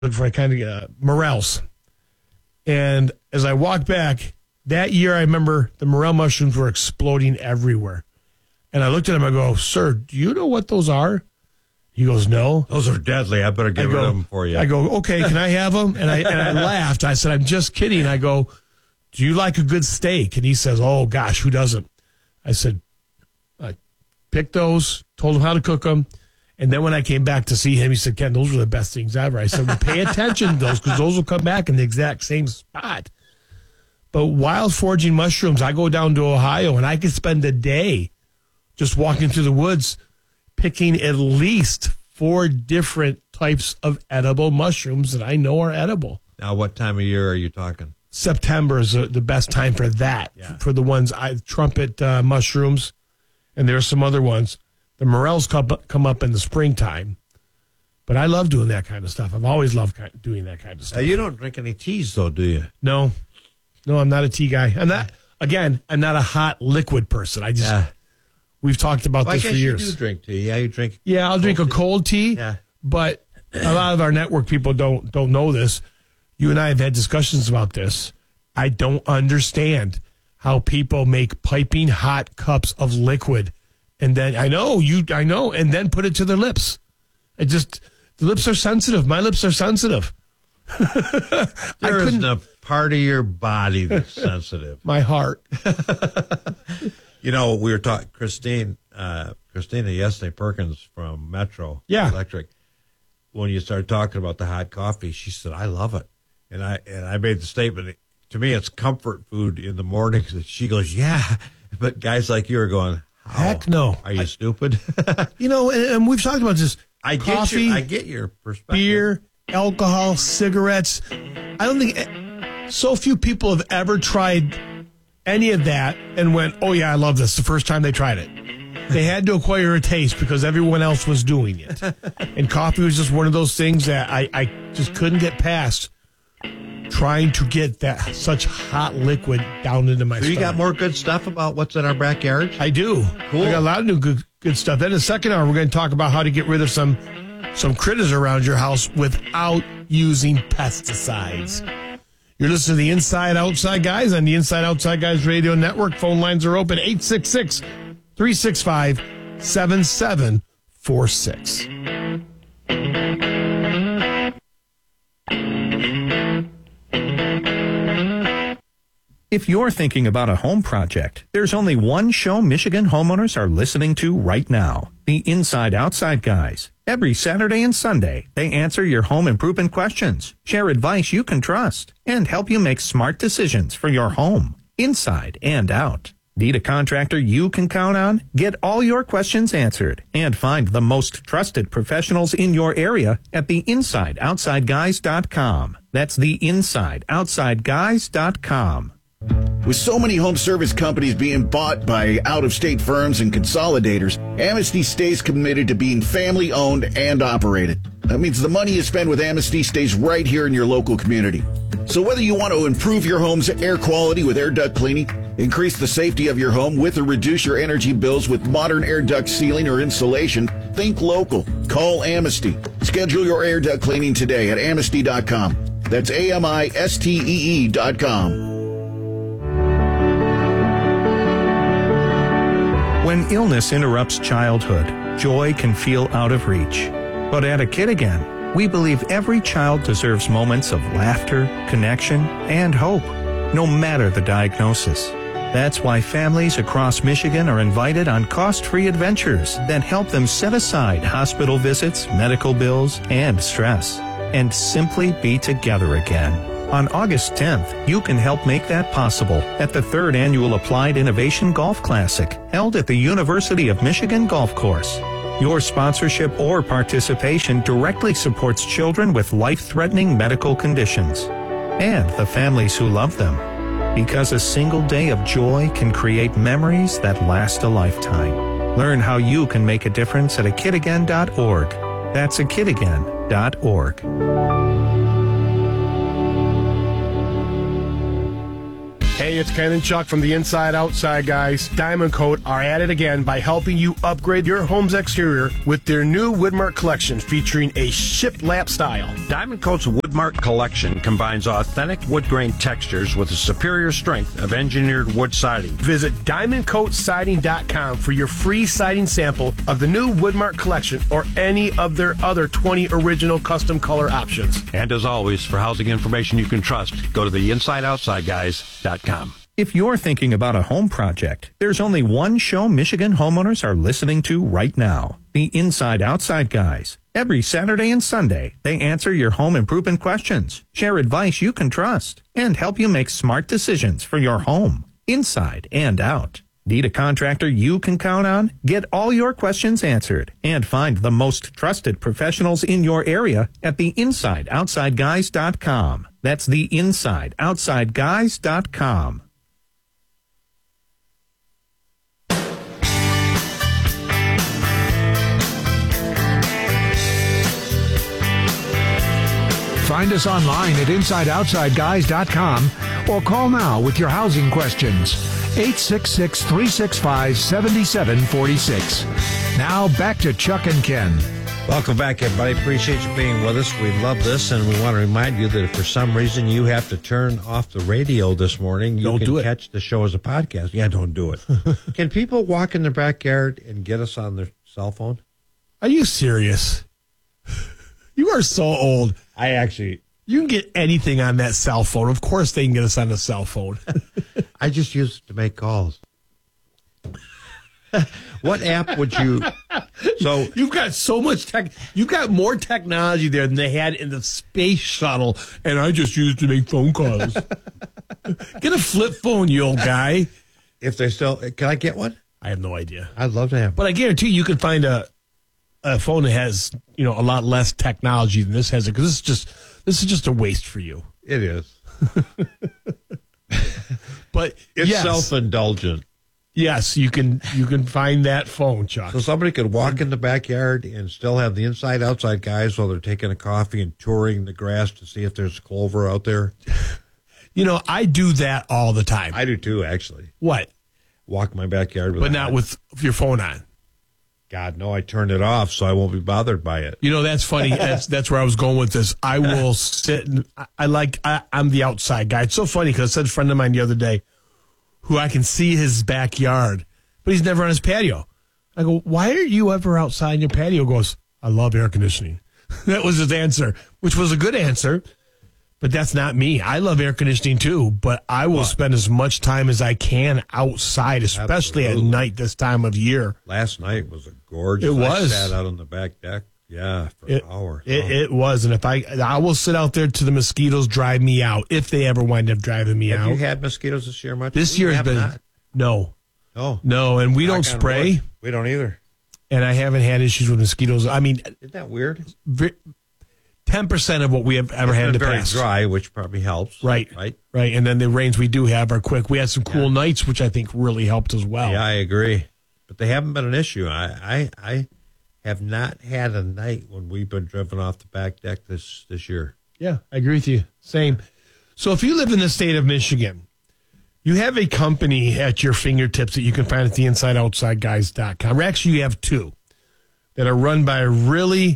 for kind of morels. And as I walked back, that year I remember the morel mushrooms were exploding everywhere. And I looked at him, I go, sir, do you know what those are? He goes, no. Those are deadly. I better get rid of them for you. I go, okay, can I have them? And I laughed. I said, I'm just kidding. I go, do you like a good steak? And he says, oh, gosh, who doesn't? I said, I picked those, told him how to cook them. And then when I came back to see him, he said, Ken, those were the best things ever. I said, well, pay attention to those because those will come back in the exact same spot. But wild foraging mushrooms, I go down to Ohio and I could spend a day just walking through the woods picking at least 4 different types of edible mushrooms that I know are edible. Now, what time of year are you talking? September is the best time for that, for the ones, trumpet mushrooms, and there are some other ones. The morels come up in the springtime, but I love doing that kind of stuff. I've always loved doing that kind of stuff. You don't drink any teas, though, do you? No, I'm not a tea guy. I'm not a hot liquid person. We've talked about this for years. You do drink tea. Yeah, you drink. Yeah, I'll drink a cold tea. Yeah, but a lot of our network people don't know this. You and I have had discussions about this. I don't understand how people make piping hot cups of liquid, and then I know, and then put it to their lips. The lips are sensitive. My lips are sensitive. There isn't a part of your body that's sensitive. My heart. You know, we were talking, Christina yesterday, Perkins from Metro Electric. When you started talking about the hot coffee, she said, I love it. And I made the statement, to me, it's comfort food in the mornings. And she goes, yeah. But guys like you are going, heck no. Are you stupid? And we've talked about this. I get your perspective. Beer, alcohol, cigarettes. I don't think so few people have ever tried any of that and went, oh, yeah, I love this the first time they tried it. They had to acquire a taste because everyone else was doing it. And coffee was just one of those things that I just couldn't get past, trying to get that such hot liquid down into my stomach. You got more good stuff about what's in our backyard? I do. Cool. I got a lot of new good stuff. Then in the second hour, we're going to talk about how to get rid of some critters around your house without using pesticides. You're listening to the Inside Outside Guys on the Inside Outside Guys Radio Network. Phone lines are open, 866-365-7746. If you're thinking about a home project, there's only one show Michigan homeowners are listening to right now, the Inside Outside Guys. Every Saturday and Sunday, they answer your home improvement questions, share advice you can trust, and help you make smart decisions for your home, inside and out. Need a contractor you can count on? Get all your questions answered and find the most trusted professionals in your area at theinsideoutsideguys.com. That's theinsideoutsideguys.com. With so many home service companies being bought by out-of-state firms and consolidators, Amnesty stays committed to being family-owned and operated. That means the money you spend with Amnesty stays right here in your local community. So whether you want to improve your home's air quality with air duct cleaning, increase the safety of your home with or reduce your energy bills with modern air duct sealing or insulation, think local. Call Amnesty. Schedule your air duct cleaning today at amnesty.com. That's AMISTEE.com. When illness interrupts childhood, joy can feel out of reach. But at A Kid Again, we believe every child deserves moments of laughter, connection, and hope, no matter the diagnosis. That's why families across Michigan are invited on cost-free adventures that help them set aside hospital visits, medical bills, and stress, and simply be together again. On August 10th, you can help make that possible at the 3rd Annual Applied Innovation Golf Classic, held at the University of Michigan Golf Course. Your sponsorship or participation directly supports children with life-threatening medical conditions and the families who love them. Because a single day of joy can create memories that last a lifetime. Learn how you can make a difference at akidagain.org. That's akidagain.org. Hey, it's Ken and Chuck from the Inside Outside guys. Diamond Coat are at it again by helping you upgrade your home's exterior with their new Woodmark collection featuring a shiplap style. Diamond Coat's Woodmark collection combines authentic wood grain textures with the superior strength of engineered wood siding. Visit DiamondCoatSiding.com for your free siding sample of the new Woodmark collection or any of their other 20 original custom color options. And as always, for housing information you can trust, go to theinsideoutsideguys.com. If you're thinking about a home project, there's only one show Michigan homeowners are listening to right now. The Inside Outside Guys. Every Saturday and Sunday, they answer your home improvement questions, share advice you can trust, and help you make smart decisions for your home, inside and out. Need a contractor you can count on? Get all your questions answered and find the most trusted professionals in your area at theinsideoutsideguys.com. That's theinsideoutsideguys.com. Find us online at InsideOutsideGuys.com or call now with your housing questions. 866-365-7746. Now back to Chuck and Ken. Welcome back, everybody. Appreciate you being with us. We love this, and we want to remind you that if for some reason you have to turn off the radio this morning, you can catch the show as a podcast. Yeah, don't do it. Can people walk in their backyard and get us on their cell phone? Are you serious? You are so old. You can get anything on that cell phone. Of course they can get us on the cell phone. I just use it to make calls. What app would you... So you've got so much tech. You've got more technology there than they had in the space shuttle, and I just used it to make phone calls. Get a flip phone, you old guy. If they still... Can I get one? I have no idea. I'd love to have one. But I guarantee you can find a phone that has, a lot less technology than this has it, because this is just a waste for you. It is. But it's yes, self-indulgent. Yes, you can find that phone, Chuck. So somebody could walk in the backyard and still have the Inside Outside Guys while they're taking a coffee and touring the grass to see if there's clover out there. I do that all the time. I do too, actually. What? Walk my backyard with but not with your phone on. God, no, I turned it off so I won't be bothered by it. That's funny. That's where I was going with this. I will sit and I'm the outside guy. It's so funny because I said a friend of mine the other day who I can see his backyard, but he's never on his patio. I go, why are you ever outside in your patio? He goes, I love air conditioning. That was his answer, which was a good answer, but that's not me. I love air conditioning too, but I will spend as much time as I can outside, especially at night this time of year. Last night was a gorgeous. It was. I sat out on the back deck. Yeah, for an hour. It was, and if I will sit out there till the mosquitoes drive me out, if they ever wind up driving me out. Have you had mosquitoes this year much? This year has been not. No, no, and we don't spray. Wood. We don't either, and I haven't had issues with mosquitoes. I mean, isn't that weird? 10% of what we have ever had in the very past. Dry, which probably helps. Right, and then the rains we do have are quick. We had some cool nights, which I think really helped as well. Yeah, I agree, but they haven't been an issue. I have not had a night when we've been driven off the back deck this year. Yeah, I agree with you. Same. So if you live in the state of Michigan, you have a company at your fingertips that you can find at theinsideoutsideguys.com. Or actually, you have two that are run by really...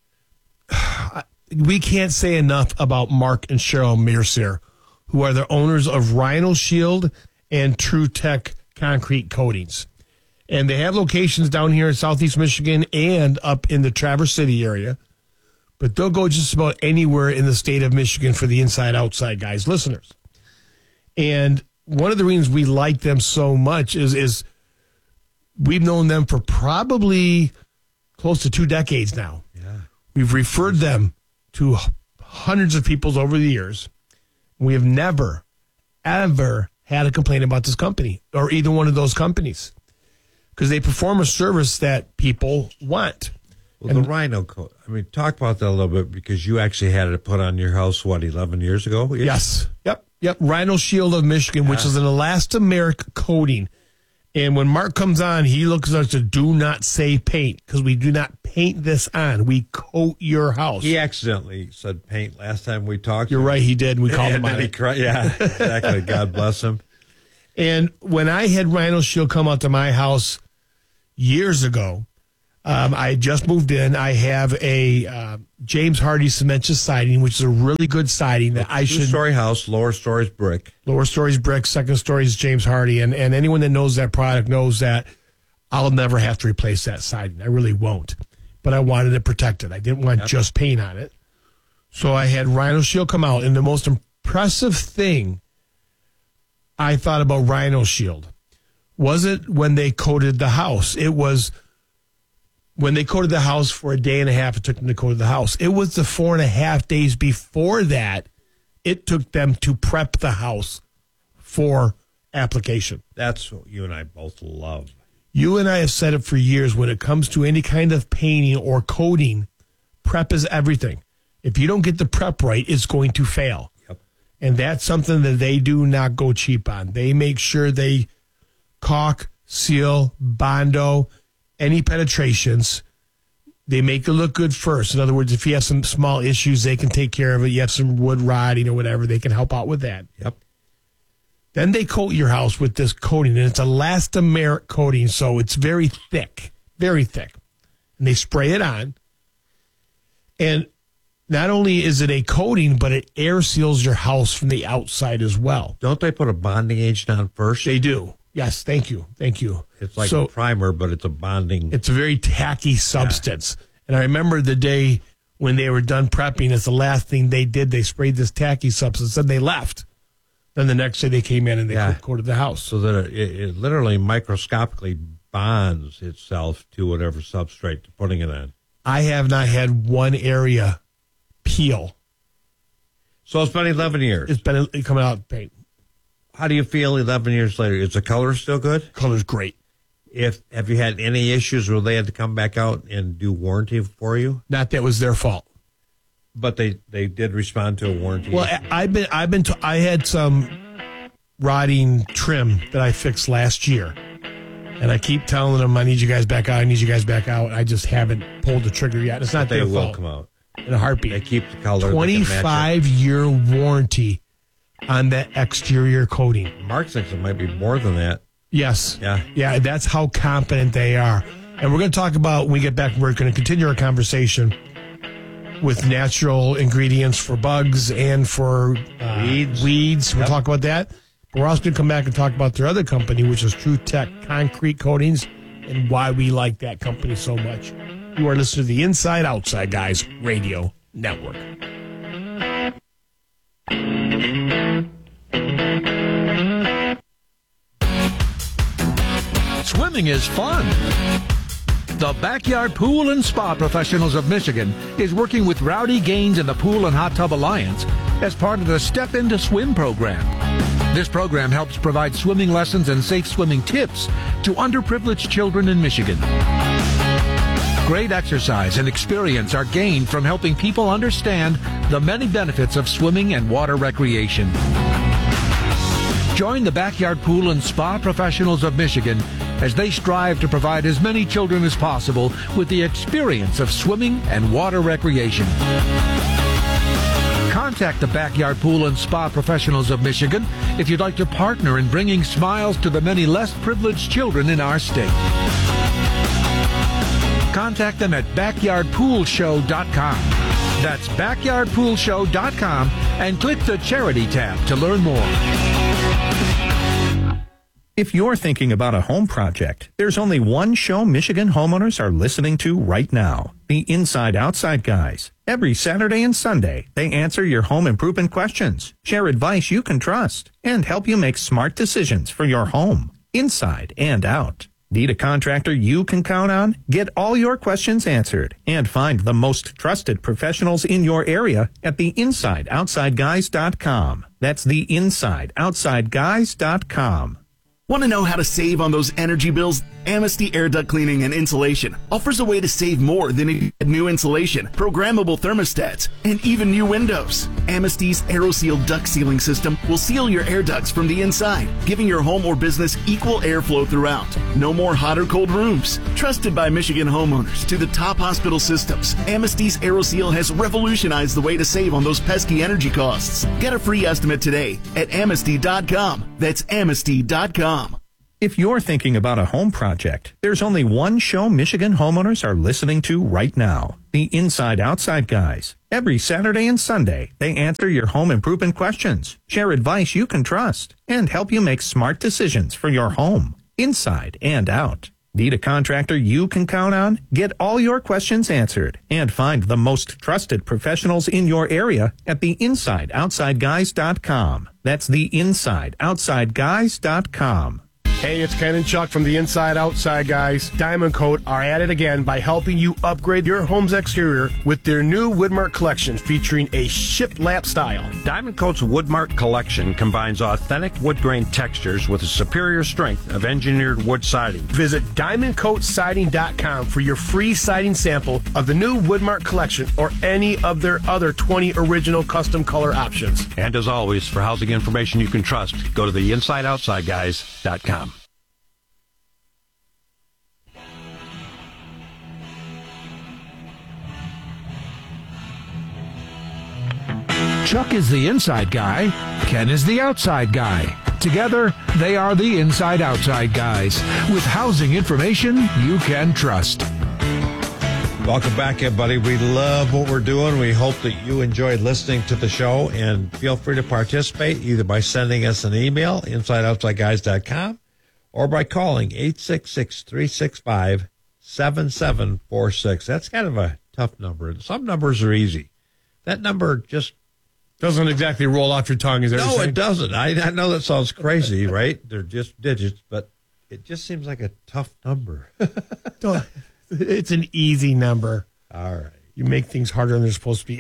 We can't say enough about Mark and Cheryl Mercier, who are the owners of Rhino Shield and True Tech Concrete Coatings. And they have locations down here in Southeast Michigan and up in the Traverse City area. But they'll go just about anywhere in the state of Michigan for the Inside Outside Guys listeners. And one of the reasons we like them so much is we've known them for probably close to 2 decades now. Yeah. We've referred them to hundreds of people over the years. We have never, ever had a complaint about this company or either one of those companies, because they perform a service that people want. Well, the Rhino coat. I mean, talk about that a little bit, because you actually had it put on your house, 11 years ago? Yes. Yep. Rhino Shield of Michigan, which is an elastomeric coating. And when Mark comes on, he looks at us to do not say paint, because we do not paint this on. We coat your house. He accidentally said paint last time we talked. You're right, he did. We called him on it. Yeah, exactly. God bless him. And when I had Rhino Shield come out to my house years ago, I had just moved in. I have a James Hardy cementous siding, which is a really good siding that I should. Two-story house, lower story's brick. Lower story's brick, second story's James Hardy. And anyone that knows that product knows that I'll never have to replace that siding. I really won't. But I wanted it protected. I didn't want just paint on it. So I had Rhino Shield come out. And the most impressive thing I thought about Rhino Shield wasn't when they coated the house. It was when they coated the house for a day and a half. It took them to coat the house. It was the 4.5 days before that it took them to prep the house for application. That's what you and I both love. You and I have said it for years. When it comes to any kind of painting or coating, prep is everything. If you don't get the prep right, it's going to fail. Yep. And that's something that they do not go cheap on. They make sure they caulk, seal, Bondo, any penetrations. They make it look good first. In other words, if you have some small issues, they can take care of it. You have some wood rotting or whatever, they can help out with that. Yep. Then they coat your house with this coating, and it's elastomeric coating, so it's very thick, very thick. And they spray it on. And not only is it a coating, but it air seals your house from the outside as well. Don't they put a bonding agent on first? They do. Yes, thank you. Thank you. It's like a primer, but it's a bonding. It's a very tacky substance. Yeah. And I remember the day when they were done prepping, it's the last thing they did. They sprayed this tacky substance, and they left. Then the next day they came in and they coated the house. So that it literally microscopically bonds itself to whatever substrate they're putting it on. I have not had one area peel. So it's been 11 years. It's been coming out paint. How do you feel 11 years later? Is the color still good? Color's great. Have you had any issues where they had to come back out and do warranty for you? Not that it was their fault. But they did respond to a warranty. Well, I had some rotting trim that I fixed last year. And I keep telling them, I need you guys back out. I need you guys back out. I just haven't pulled the trigger yet. It's not their fault. They will come out. In a heartbeat. They keep the color. 25-year warranty on that exterior coating. Mark thinks it might be more than that. Yes. Yeah. Yeah, that's how confident they are. And we're going to talk about, when we get back, we're going to continue our conversation with natural ingredients for bugs and for weeds. We'll talk about that. But we're also going to come back and talk about their other company, which is True Tech Concrete Coatings, and why we like that company so much. You are listening to the Inside Outside Guys Radio Network. Swimming is fun. The Backyard Pool and Spa Professionals of Michigan is working with Rowdy Gaines and the Pool and Hot Tub Alliance as part of the Step Into Swim program. This program helps provide swimming lessons and safe swimming tips to underprivileged children in Michigan. Great exercise and experience are gained from helping people understand the many benefits of swimming and water recreation. Join the Backyard Pool and Spa Professionals of Michigan as they strive to provide as many children as possible with the experience of swimming and water recreation. Contact the Backyard Pool and Spa Professionals of Michigan if you'd like to partner in bringing smiles to the many less privileged children in our state. Contact them at backyardpoolshow.com. That's backyardpoolshow.com and click the charity tab to learn more. If you're thinking about a home project, there's only one show Michigan homeowners are listening to right now, the Inside Outside Guys. Every Saturday and Sunday, they answer your home improvement questions, share advice you can trust, and help you make smart decisions for your home, inside and out. Need a contractor you can count on? Get all your questions answered and find the most trusted professionals in your area at theinsideoutsideguys.com. That's theinsideoutsideguys.com. Want to know how to save on those energy bills? Amnesty Air Duct Cleaning and Insulation offers a way to save more than new insulation, programmable thermostats, and even new windows. Amnesty's AeroSeal duct sealing system will seal your air ducts from the inside, giving your home or business equal airflow throughout. No more hot or cold rooms. Trusted by Michigan homeowners to the top hospital systems, Amnesty's AeroSeal has revolutionized the way to save on those pesky energy costs. Get a free estimate today at Amnesty.com. That's Amnesty.com. If you're thinking about a home project, there's only one show Michigan homeowners are listening to right now. The Inside Outside Guys. Every Saturday and Sunday, they answer your home improvement questions, share advice you can trust, and help you make smart decisions for your home, inside and out. Need a contractor you can count on? Get all your questions answered and find the most trusted professionals in your area at theinsideoutsideguys.com. That's theinsideoutsideguys.com. Hey, it's Ken and Chuck from the Inside Outside Guys. Diamond Coat are at it again by helping you upgrade your home's exterior with their new Woodmark collection featuring a shiplap style. Diamond Coat's Woodmark collection combines authentic wood grain textures with a superior strength of engineered wood siding. Visit DiamondCoatSiding.com for your free siding sample of the new Woodmark collection or any of their other 20 original custom color options. And as always, for housing information you can trust, go to theinsideoutsideguys.com. Chuck is the inside guy. Ken is the outside guy. Together, they are the Inside Outside Guys with housing information you can trust. Welcome back, everybody. We love what we're doing. We hope that you enjoyed listening to the show, and feel free to participate either by sending us an email, InsideOutsideGuys.com, or by calling 866-365-7746. That's kind of a tough number. Some numbers are easy. That number just doesn't exactly roll off your tongue, is that what you're saying? No, it doesn't. I know that sounds crazy, right? They're just digits, but it just seems like a tough number. It's an easy number. All right. You make things harder than they're supposed to be.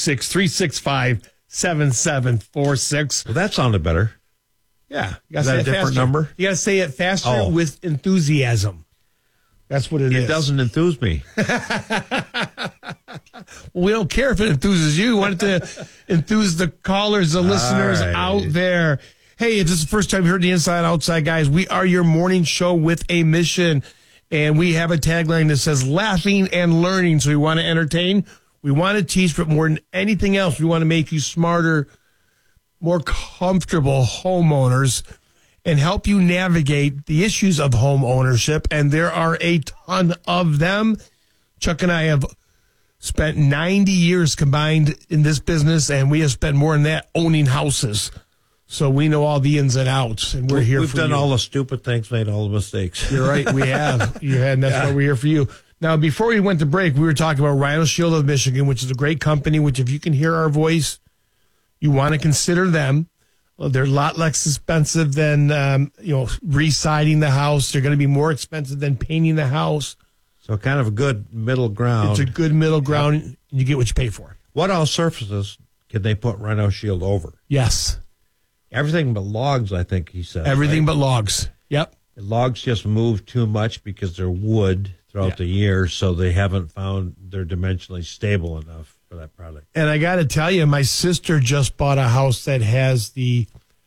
866-365-7746. Well, that sounded better. Yeah. You Is that a different number? You got to say it faster with enthusiasm. That's what it is. It doesn't enthuse me. Well, we don't care if it enthuses you. We want it to enthuse the callers, the listeners out there. Hey, if this is the first time you heard the Inside Outside Guys, we are your morning show with a mission. And we have a tagline that says laughing and learning. So we want to entertain. We want to teach, but more than anything else, we want to make you smarter, more comfortable homeowners and help you navigate the issues of home ownership. And there are a ton of them. Chuck and I have spent 90 years combined in this business, and we have spent more than that owning houses. So we know all the ins and outs, and we've We've done all the stupid things, made all the mistakes. You're right, we have. And that's why we're here for you. Now, before we went to break, we were talking about Rhino Shield of Michigan, which is a great company, which if you can hear our voice, you want to consider them. They're a lot less expensive than, re-siding the house. They're going to be more expensive than painting the house. So kind of a good middle ground. It's a good middle ground, and you get what you pay for. What all surfaces can they put Rhino Shield over? Yes. Everything but logs, I think he said. Everything but logs. Yep. The logs just move too much because they're wood throughout the year, so they haven't found they're dimensionally stable enough for that product. And I got to tell you, my sister just bought a house that has the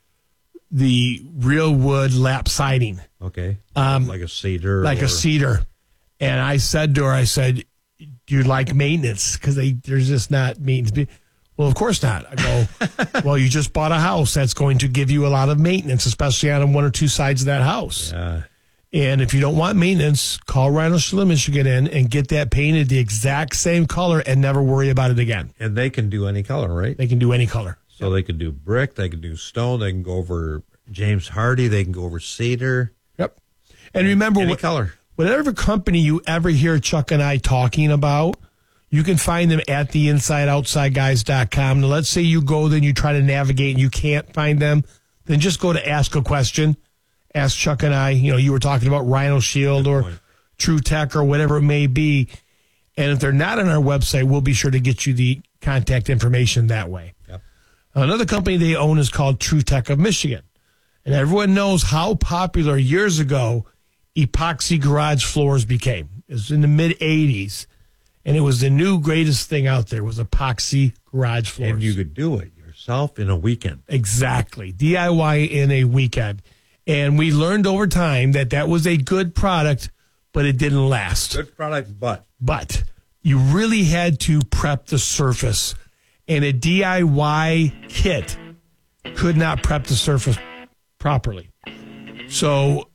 real wood lap siding. Okay. Like a cedar. Like a cedar. And I said to her, do you like maintenance? Because there's just not maintenance. Well, of course not. I go, well, you just bought a house. That's going to give you a lot of maintenance, especially on one or two sides of that house. Yeah. And if you don't want maintenance, call Rhino Shield of Michigan in and get that painted the exact same color and never worry about it again. And they can do any color, right? They can do any color. So they can do brick, they can do stone, they can go over James Hardy, they can go over cedar. Yep. And remember, any color. Whatever company you ever hear Chuck and I talking about, you can find them at theinsideoutsideguys.com. Now, let's say you go there and you try to navigate and you can't find them, then just go to Ask a Question. Ask Chuck and I. You were talking about Rhino Shield or True Tech or whatever it may be. And if they're not on our website, we'll be sure to get you the contact information that way. Yep. Another company they own is called True Tech of Michigan. And everyone knows how popular years ago epoxy garage floors became. It was in the mid-'80s. And it was the new greatest thing out there was epoxy garage floors. And you could do it yourself in a weekend. Exactly. DIY in a weekend. And we learned over time that was a good product, but it didn't last. Good product, But you really had to prep the surface. And a DIY kit could not prep the surface properly. So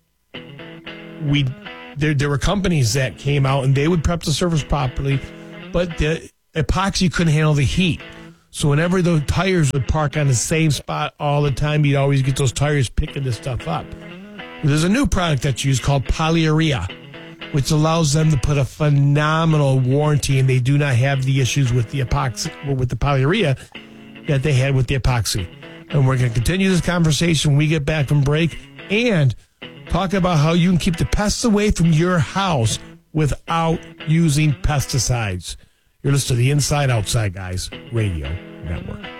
there were companies that came out and they would prep the surface properly, but the epoxy couldn't handle the heat. So whenever the tires would park on the same spot all the time, you'd always get those tires picking this stuff up. There's a new product that's used called Polyurea, which allows them to put a phenomenal warranty, and they do not have the issues with the epoxy or with the Polyurea that they had with the epoxy. And we're going to continue this conversation when we get back from break and talk about how you can keep the pests away from your house without using pesticides. You're listening to the Inside Outside Guys Radio Network.